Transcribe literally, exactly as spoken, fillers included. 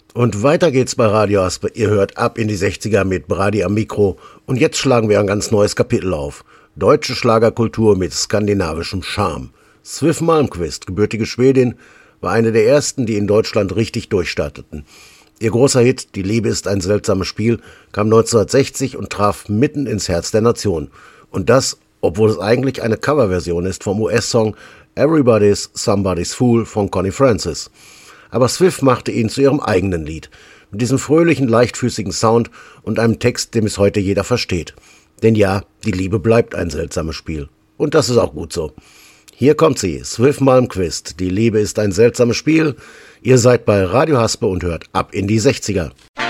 Und weiter geht's bei Radio Aspe. Ihr hört ab in die sechziger mit Brady am Mikro. Und jetzt schlagen wir ein ganz neues Kapitel auf. Deutsche Schlagerkultur mit skandinavischem Charme. Swiff Malmkvist, gebürtige Schwedin, war eine der ersten, die in Deutschland richtig durchstarteten. Ihr großer Hit »Die Liebe ist ein seltsames Spiel« kam neunzehnhundertsechzig und traf mitten ins Herz der Nation. Und das, obwohl es eigentlich eine Coverversion ist vom U S-Song »Everybody's Somebody's Fool« von Connie Francis. Aber Swiff machte ihn zu ihrem eigenen Lied, mit diesem fröhlichen, leichtfüßigen Sound und einem Text, den bis heute jeder versteht. Denn ja, die Liebe bleibt ein seltsames Spiel. Und das ist auch gut so. Hier kommt sie, Swiff Malmkvist. Die Liebe ist ein seltsames Spiel. Ihr seid bei Radio Haspe und hört ab in die sechziger.